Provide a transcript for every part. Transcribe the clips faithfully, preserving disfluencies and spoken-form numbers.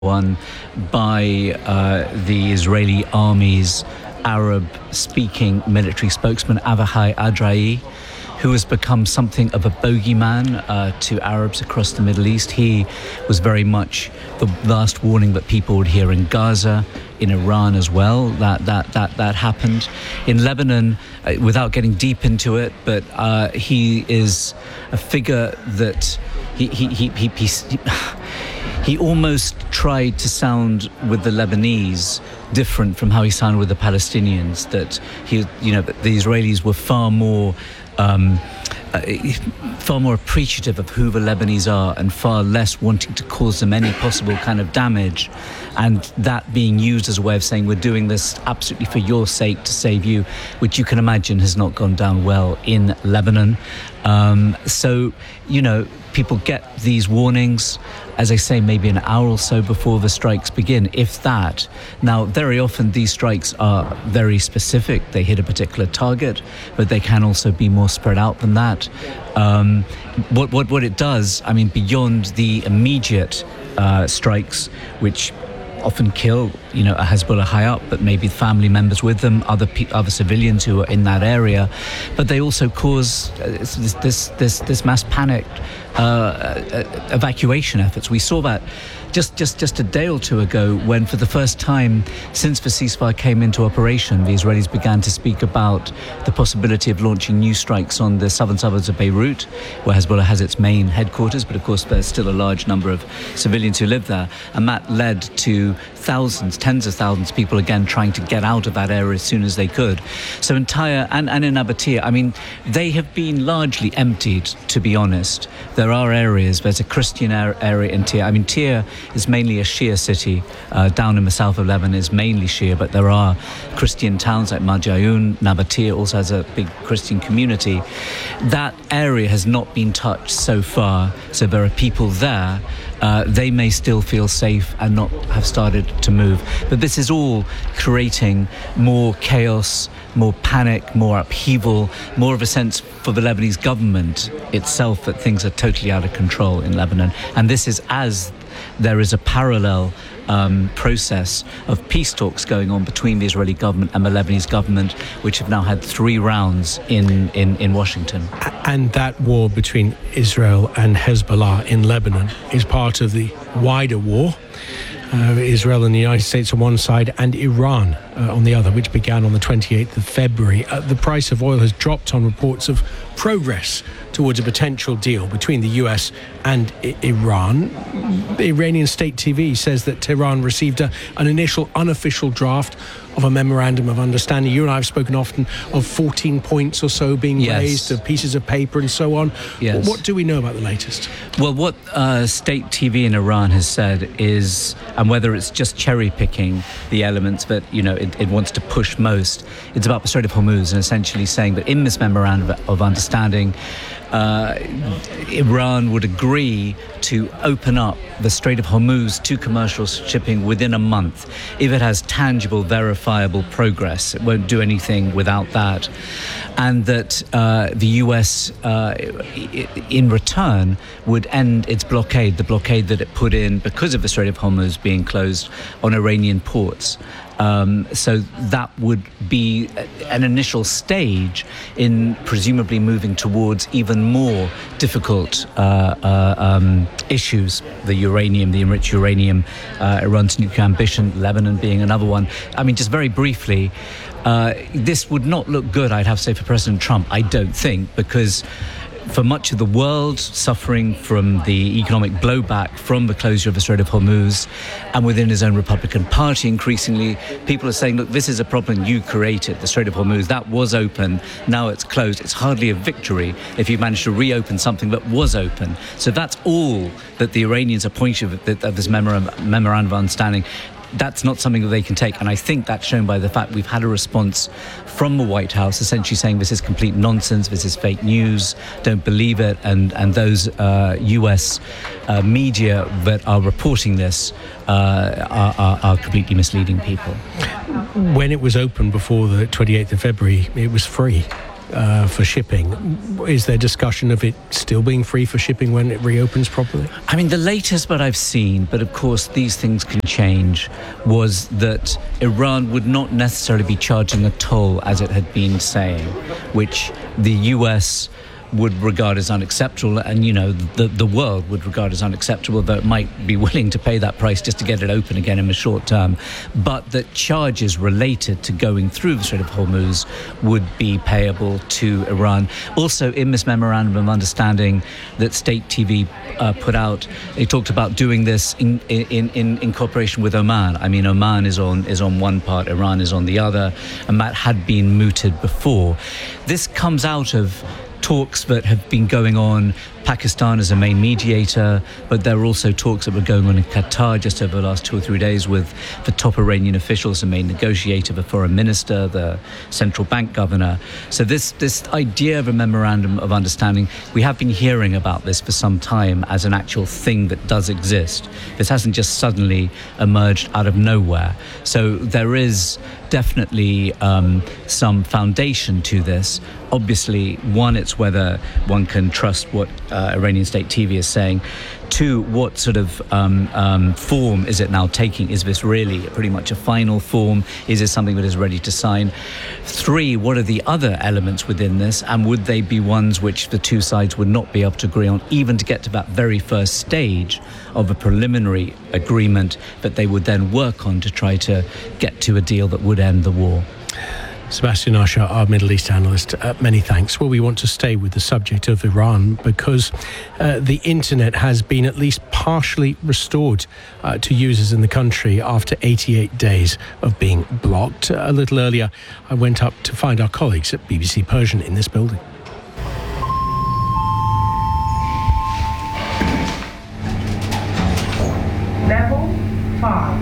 one by uh, the Israeli army's Arab-speaking military spokesman, Avihai Adrai, who has become something of a bogeyman uh, to Arabs across the Middle East. He was very much the last warning that people would hear in Gaza, in Iran as well. That that that that happened in Lebanon. Uh, without getting deep into it, but uh, he is a figure that he he he he. he, he He almost tried to sound with the Lebanese different from how he sounded with the Palestinians. That he, you know, the Israelis were far more, um, uh, far more appreciative of who the Lebanese are, and far less wanting to cause them any possible kind of damage. And that being used as a way of saying, we're doing this absolutely for your sake, to save you, which you can imagine has not gone down well in Lebanon. Um, so, you know, people get these warnings, as I say, maybe an hour or so before the strikes begin, if that. Now, very often these strikes are very specific. They hit a particular target, but they can also be more spread out than that. Um, what, what, what it does, I mean, beyond the immediate uh, strikes, which often kill, you know, a Hezbollah high up, but maybe family members with them, other pe- other civilians who are in that area, but they also cause uh, this, this this this mass panic uh, uh, evacuation efforts. We saw that just just just a day or two ago, when for the first time since the ceasefire came into operation, the Israelis began to speak about the possibility of launching new strikes on the southern suburbs of Beirut, where Hezbollah has its main headquarters, but of course there's still a large number of civilians who live there, and that led to thousands, tens of thousands of people again trying to get out of that area as soon as they could. So entire, and, and in Nabatea, I mean, they have been largely emptied, to be honest. There are areas, there's a Christian area in Tyre. I mean, Tyre is mainly a Shia city. Uh, down in the south of Lebanon is mainly Shia, but there are Christian towns like Marjayoun. Nabatea also has a big Christian community. That area has not been touched so far, so there are people there. Uh, they may still feel safe and not have started to move. But this is all creating more chaos, more panic, more upheaval, more of a sense for the Lebanese government itself that things are totally out of control in Lebanon. And this is as there is a parallel um, process of peace talks going on between the Israeli government and the Lebanese government, which have now had three rounds in, in, in Washington. And that war between Israel and Hezbollah in Lebanon is part of the wider war. Uh, Israel and the United States on one side and Iran uh, on the other, which began on the twenty-eighth of February. Uh, the price of oil has dropped on reports of progress towards a potential deal between the U S and I- Iran. The Iranian state T V says that Tehran received a, an initial unofficial draft of a memorandum of understanding. You and I have spoken often of fourteen points or so being yes. raised, of pieces of paper and so on. Yes. What do we know about the latest? Well, what uh, state T V in Iran has said is, and whether it's just cherry-picking the elements that, you know, it, it wants to push most, it's about the Strait of Hormuz, and essentially saying that in this memorandum of understanding, Uh, Iran would agree to open up the Strait of Hormuz to commercial shipping within a month if it has tangible, verifiable progress. It won't do anything without that. And that uh, the U S, uh, in return, would end its blockade, the blockade that it put in because of the Strait of Hormuz being closed on Iranian ports. Um, so that would be an initial stage in presumably moving towards even more difficult uh, uh, um, issues, the uranium, the enriched uranium, uh, Iran's nuclear ambition, Lebanon being another one. I mean, just very briefly, uh, this would not look good, I'd have to say, for President Trump, I don't think, because for much of the world suffering from the economic blowback from the closure of the Strait of Hormuz, and within his own Republican Party increasingly, people are saying, look, this is a problem you created, the Strait of Hormuz. That was open, now it's closed. It's hardly a victory if you manage to reopen something that was open. So that's all that the Iranians are pointing of, of this memorandum of understanding. That's not something that they can take. And I think that's shown by the fact we've had a response from the White House essentially saying this is complete nonsense, this is fake news, don't believe it. And, and those uh, U S uh, media that are reporting this uh, are, are, are completely misleading people. When it was open before the twenty-eighth of February, it was free. uh, for shipping. Is there discussion of it still being free for shipping when it reopens properly? I mean, the latest that I've seen, but of course these things can change, was that Iran would not necessarily be charging a toll as it had been saying, which the U S would regard as unacceptable, and you know the the world would regard as unacceptable, though it might be willing to pay that price just to get it open again in the short term. But that charges related to going through the Strait of Hormuz would be payable to Iran. Also, in this memorandum of understanding that State T V uh, put out, they talked about doing this in in, in in cooperation with Oman. I mean, Oman is on is on one part, Iran is on the other, and that had been mooted before. This comes out of talks that have been going on. Pakistan is a main mediator, but there are also talks that were going on in Qatar just over the last two or three days with the top Iranian officials, the main negotiator, the foreign minister, the central bank governor. So this this idea of a memorandum of understanding, we have been hearing about this for some time as an actual thing that does exist. This hasn't just suddenly emerged out of nowhere. So there is definitely um, some foundation to this. Obviously, one, it's whether one can trust what uh, Iranian State T V is saying. Two, what sort of um, um, form is it now taking? Is this really pretty much a final form? Is it something that is ready to sign? Three, what are the other elements within this? And would they be ones which the two sides would not be able to agree on, even to get to that very first stage of a preliminary agreement that they would then work on to try to get to a deal that would end the war? Sebastian Usher, our Middle East analyst, uh, many thanks. Well, we want to stay with the subject of Iran because uh, the internet has been at least partially restored uh, to users in the country after eighty-eight days of being blocked. Uh, a little earlier, I went up to find our colleagues at B B C Persian in this building. Level five.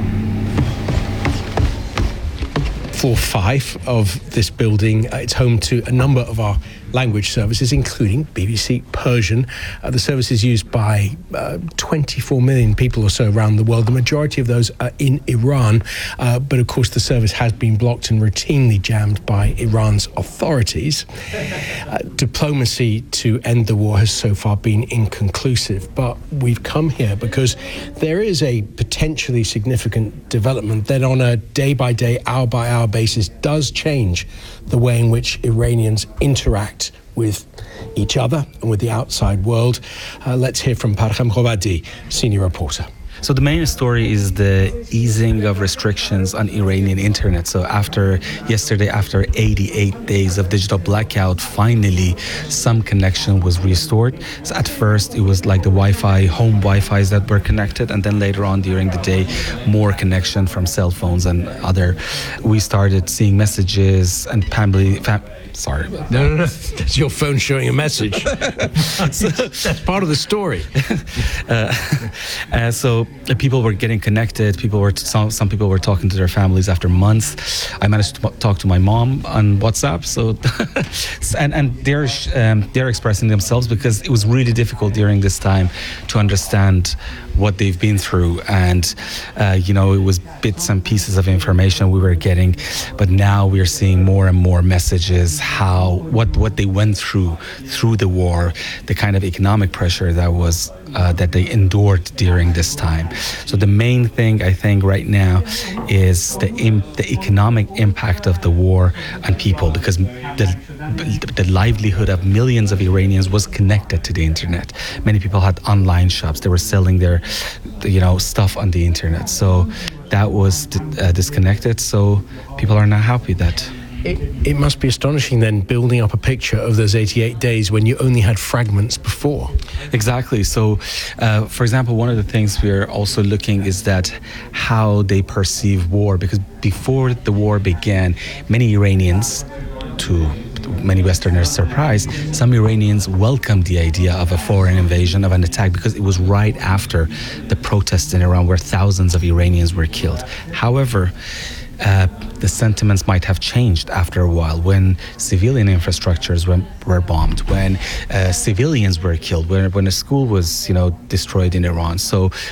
Floor five of this building. Uh, it's home to a number of our language services, including B B C Persian. Uh, the service is used by uh, twenty-four million people or so around the world. The majority of those are in Iran. Uh, but of course, the service has been blocked and routinely jammed by Iran's authorities. Uh, diplomacy to end the war has so far been inconclusive. But we've come here because there is a potentially significant development that on a day-by-day, hour-by-hour basis does change the way in which Iranians interact with each other and with the outside world. Uh, let's hear from Parham Khobadi, senior reporter. So the main story is the easing of restrictions on Iranian internet. So after yesterday, after eighty-eight days of digital blackout, finally some connection was restored. So at first it was like the Wi-Fi, home Wi-Fis that were connected, and then later on during the day, more connection from cell phones and other. We started seeing messages and family. Fam- Sorry. No, no, no. That's your phone showing a message. so, that's part of the story. uh, uh, so uh, people were getting connected. People were t- some some people were talking to their families after months. I managed to talk to my mom on WhatsApp. So and and they're um, they're expressing themselves because it was really difficult during this time to understand what they've been through, and uh, you know, it was bits and pieces of information we were getting, but now we're seeing more and more messages how what what they went through through the war, the kind of economic pressure that was uh, that they endured during this time. So the main thing I think right now is the im- the economic impact of the war on people, because the the livelihood of millions of Iranians was connected to the internet. Many people had online shops; they were selling their, you know, stuff on the internet. So that was uh, disconnected. So people are not happy that. It, it must be astonishing then, building up a picture of those eighty-eight days when you only had fragments before. Exactly. So, uh, for example, one of the things we're also looking is that how they perceive war, because before the war began, many Iranians, to many Westerners' surprise, some Iranians welcomed the idea of a foreign invasion, of an attack, because it was right after the protests in Iran where thousands of Iranians were killed. However, Uh, the sentiments might have changed after a while when civilian infrastructures were, were bombed, when uh, civilians were killed, when, when a school was, you know, destroyed in Iran. So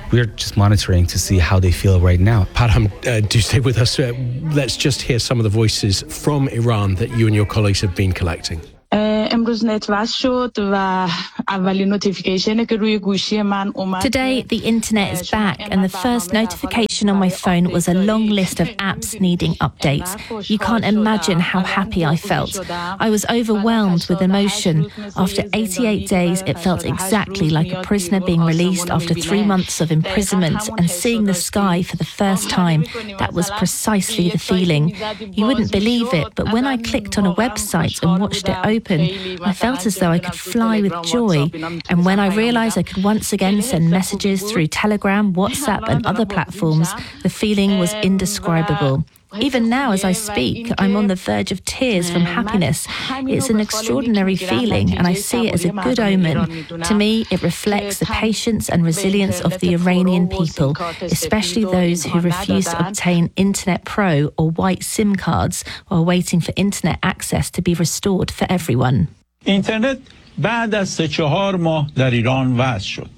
we're just monitoring to see how they feel right now. Padham, uh, do stay with us. Uh, let's just hear some of the voices from Iran that you and your colleagues have been collecting. امروز نت وصل شد و اولین نوتیفیکیشنی که روی گوشی من اومد. Today, the internet is back, and the first notification on my phone was a long list of apps needing updates. You can't imagine how happy I felt. I was overwhelmed with emotion. After eighty-eight days, it felt exactly like a prisoner being released after three months of imprisonment and seeing the sky for the first time. That was precisely the feeling. You wouldn't believe it, but when I clicked on a website and watched it open, I felt as though I could fly with joy. And when I realised I could once again send messages through Telegram, WhatsApp and other platforms, the feeling was indescribable. Even now, as I speak, I'm on the verge of tears from happiness. It's an extraordinary feeling, and I see it as a good omen. To me, it reflects the patience and resilience of the Iranian people, especially those who refuse to obtain Internet Pro or white SIM cards while waiting for internet access to be restored for everyone. اینترنت بعد از سه چهار ماه در ایران وصل شد.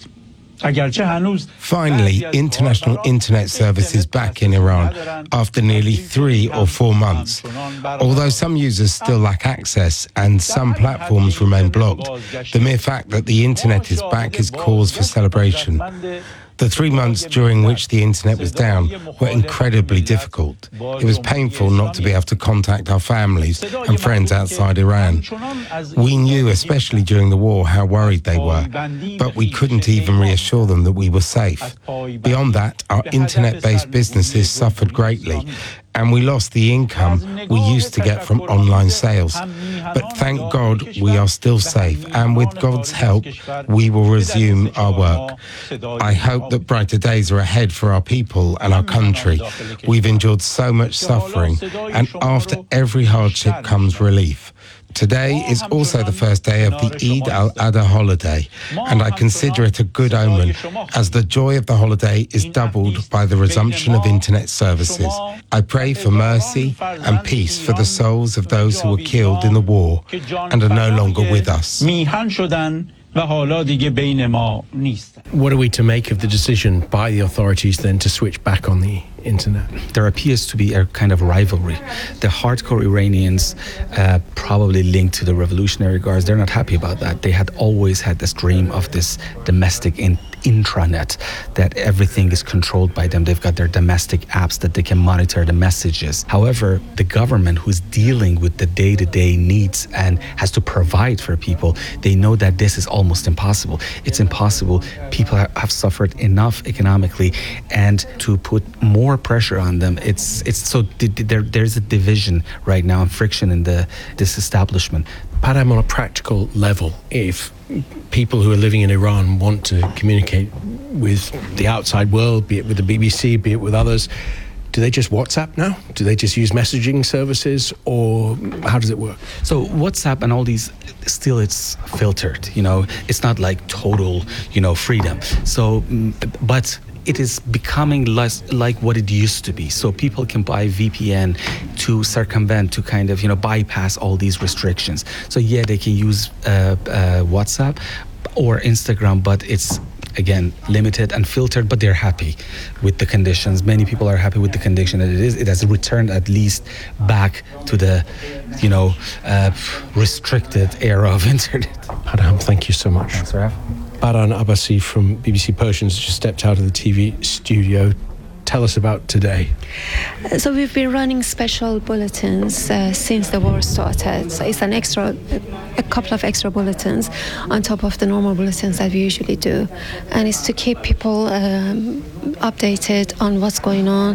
Finally, international internet service is back in Iran after nearly three or four months. Although some users still lack access and some platforms remain blocked, the mere fact that the internet is back is cause for celebration. The three months during which the internet was down were incredibly difficult. It was painful not to be able to contact our families and friends outside Iran. We knew, especially during the war, how worried they were, but we couldn't even reassure them that we were safe. Beyond that, our internet-based businesses suffered greatly, and we lost the income we used to get from online sales. But thank God we are still safe, and with God's help, we will resume our work. I hope that brighter days are ahead for our people and our country. We've endured so much suffering, and after every hardship comes relief. Today is also the first day of the Eid al-Adha holiday, and I consider it a good omen, as the joy of the holiday is doubled by the resumption of internet services. I pray for mercy and peace for the souls of those who were killed in the war and are no longer with us. What are we to make of the decision by the authorities then to switch back on the internet? There appears to be a kind of rivalry. The hardcore Iranians, uh, probably linked to the Revolutionary Guards, they're not happy about that. They had always had this dream of this domestic in intranet, that everything is controlled by them. They've got their domestic apps that they can monitor the messages. However, the government, who's dealing with the day-to-day needs and has to provide for people, they know that this is almost impossible. It's impossible. People have suffered enough economically, and to put more pressure on them, it's it's so there there's a division right now and friction in the this establishment. Padham, on a practical level, if people who are living in Iran want to communicate with the outside world, be it with the B B C, be it with others, do they just WhatsApp now? Do they just use messaging services, or how does it work? So WhatsApp and all these, still it's filtered, you know, it's not like total, you know, freedom. So, but it is becoming less like what it used to be. So people can buy V P N to circumvent, to kind of, you know, bypass all these restrictions. So yeah, they can use uh, uh, WhatsApp or Instagram, but it's, again, limited and filtered, but they're happy with the conditions. Many people are happy with the condition that it is. It has returned at least back to the, you know, uh, restricted era of internet. Padham, thank you so much. Thanks, Raf. Baran Abbasi from B B C Persian has just stepped out of the T V studio. Tell us about today. So we've been running special bulletins uh, since the war started. So it's an extra, a couple of extra bulletins on top of the normal bulletins that we usually do, and it's to keep people um, updated on what's going on,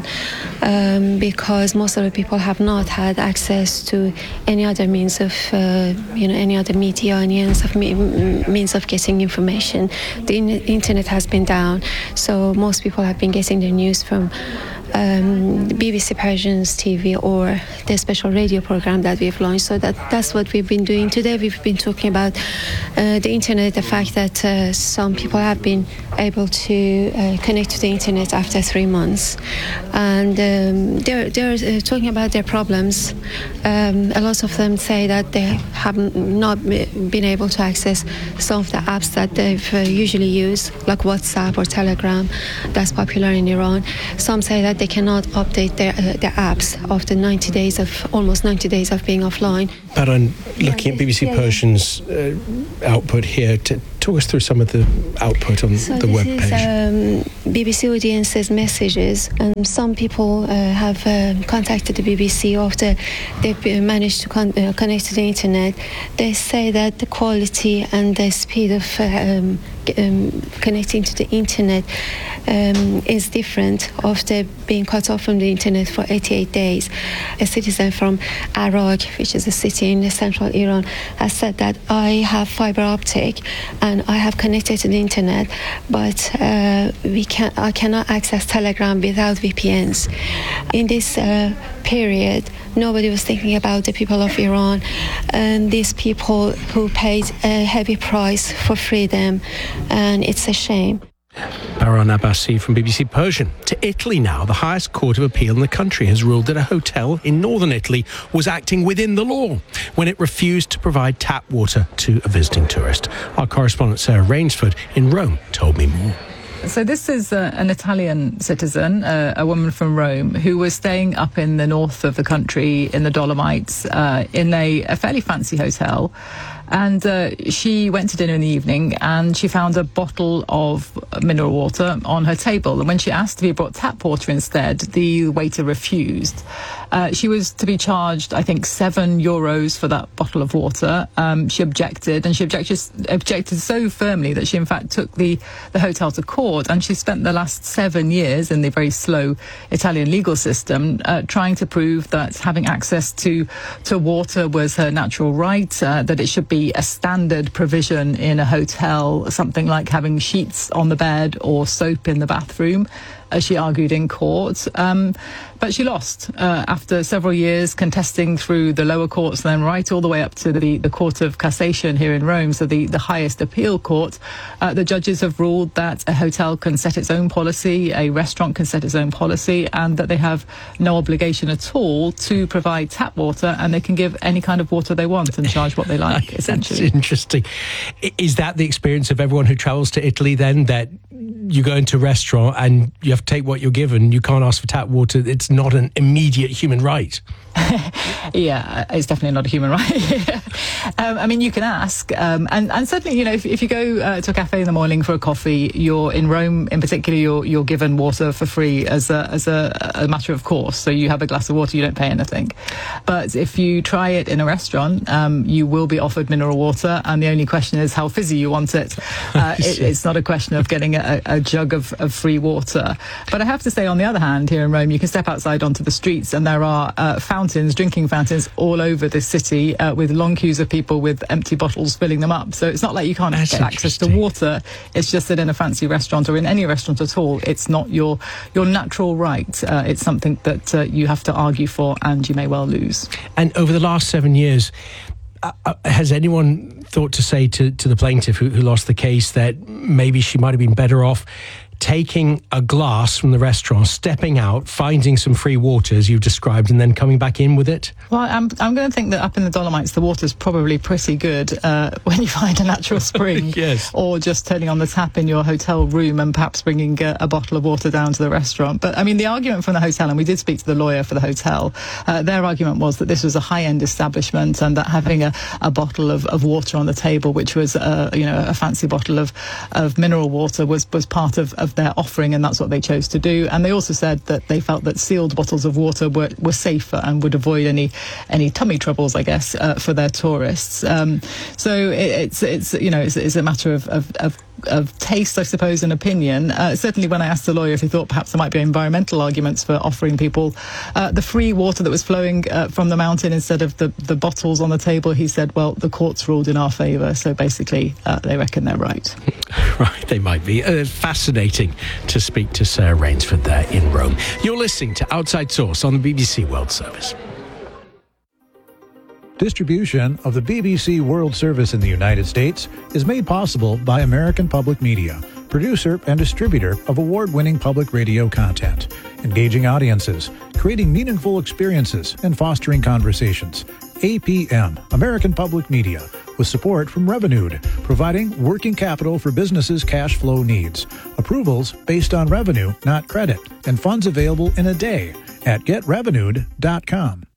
um, because most of the people have not had access to any other means of, uh, you know, any other media, any means of me- means of getting information. The in- internet has been down, so most people have been getting their news from um, B B C Persian's T V or the special radio program that we've launched. So that that's what we've been doing today. We've been talking about uh, the internet, the fact that uh, some people have been able to uh, connect to the internet after three months, and um, they're they're uh, talking about their problems. Um, a lot of them say that they have not been able to access some of the apps that they've uh, usually use, like WhatsApp or Telegram, that's popular in Iran. Some say that they cannot update their uh, their apps after ninety days of almost ninety days of being offline. Baran, looking at B B C yeah, Persian's uh, output here, to talk us through some of the output on so the web page. Um, B B C audience's messages, and some people uh, have uh, contacted the B B C after they've managed to con- uh, connect to the internet. They say that the quality and the speed of uh, um, um, connecting to the internet um, is different after being cut off from the internet for eighty-eight days. A citizen from Arak, which is a city in central Iran, has said that I have fiber optic and I have connected to the internet, but uh, we can I cannot access Telegram without V P Ns. In this uh, period, nobody was thinking about the people of Iran and these people who paid a heavy price for freedom, and it's a shame. Baran Abbasi from B B C Persian. To Italy now. The highest court of appeal in the country has ruled that a hotel in northern Italy was acting within the law when it refused to provide tap water to a visiting tourist. Our correspondent Sarah Rainsford in Rome told me more. So this is uh, an Italian citizen, uh, a woman from Rome, who was staying up in the north of the country in the Dolomites uh, in a, a fairly fancy hotel. And uh, she went to dinner in the evening and she found a bottle of mineral water on her table. And when she asked to be brought tap water instead, the waiter refused. Uh, she was to be charged, I think, seven euros for that bottle of water. Um, she objected, and she objected, objected so firmly that she, in fact, took the, the hotel to court. And she spent the last seven years in the very slow Italian legal system uh, trying to prove that having access to, to water was her natural right, uh, that it should be a standard provision in a hotel, something like having sheets on the bed or soap in the bathroom, as she argued in court. Um, but she lost uh, after several years contesting through the lower courts, and then right all the way up to the, the Court of Cassation here in Rome, so the, the highest appeal court. Uh, the judges have ruled that a hotel can set its own policy, a restaurant can set its own policy, and that they have no obligation at all to provide tap water, and they can give any kind of water they want and charge what they like, essentially. That's interesting. Is that the experience of everyone who travels to Italy then, that you go into a restaurant and you have to take what you're given, you can't ask for tap water, it's not an immediate human right? Yeah, it's definitely not a human right. um, I mean, you can ask, um, and, and certainly, you know, if, if you go uh, to a cafe in the morning for a coffee, you're in Rome, in particular, you're you're given water for free as a as a, a matter of course. So you have a glass of water, you don't pay anything. But if you try it in a restaurant, um, you will be offered mineral water, and the only question is how fizzy you want it. Uh, it it's not a question of getting a, a jug of, of free water. But I have to say, on the other hand, here in Rome, you can step outside onto the streets, and there are uh, fountains, drinking fountains all over the city, uh, with long queues of people with empty bottles filling them up. So it's not like you can't That's get access to water. It's just that in a fancy restaurant, or in any restaurant at all, it's not your your natural right. Uh, it's something that uh, you have to argue for, and you may well lose. And over the last seven years, uh, uh, has anyone thought to say to, to the plaintiff who, who lost the case that maybe she might have been better off taking a glass from the restaurant, stepping out, finding some free water, as you've described, and then coming back in with it? Well, I'm I'm going to think that up in the Dolomites, the water's probably pretty good uh, when you find a natural spring. Yes. Or just turning on the tap in your hotel room and perhaps bringing a, a bottle of water down to the restaurant. But, I mean, the argument from the hotel, and we did speak to the lawyer for the hotel, uh, their argument was that this was a high-end establishment, and that having a, a bottle of, of water on the table, which was, uh, you know, a fancy bottle of, of mineral water, was, was part of, of their offering, and that's what they chose to do. And they also said that they felt that sealed bottles of water were, were safer and would avoid any any tummy troubles, I guess, uh, for their tourists. Um, so it, it's it's you know it's, it's a matter of, of, of of taste, I suppose, and opinion. Uh, certainly when I asked the lawyer if he thought perhaps there might be environmental arguments for offering people uh, the free water that was flowing uh, from the mountain instead of the, the bottles on the table, he said, well, the courts ruled in our favour, so basically uh, they reckon they're right. Right, they might be. Uh, fascinating to speak to Sarah Rainsford there in Rome. You're listening to Outside Source on the B B C World Service. Distribution of the B B C World Service in the United States is made possible by American Public Media, producer and distributor of award-winning public radio content, engaging audiences, creating meaningful experiences, and fostering conversations. A P M, American Public Media, with support from Revenued, providing working capital for businesses' cash flow needs. Approvals based on revenue, not credit, and funds available in a day at get revenued dot com.